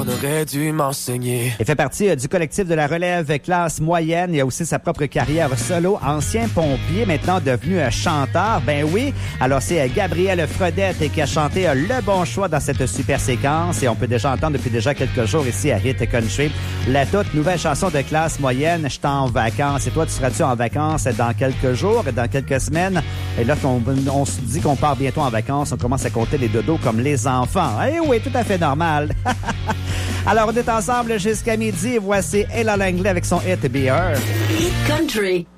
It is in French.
on aurait dû m'enseigner. Il fait partie du collectif de la relève classe moyenne. Il a aussi sa propre carrière solo. Ancien pompier, maintenant devenu chanteur. Ben oui. Alors, c'est Gabriel Fredette qui a chanté le bon choix dans cette super séquence. Et on peut déjà entendre depuis déjà quelques jours ici à Hit Country la toute nouvelle chanson de classe moyenne, Je suis en vacances. Et toi, tu seras-tu en vacances dans quelques jours, dans quelques semaines? Et là, on se dit qu'on part bientôt en vacances, on commence à compter les dodos comme les enfants. Eh oui, tout à fait normal. Alors, on est ensemble jusqu'à midi. Voici Ella Langley avec son hit Beer. Hit Country.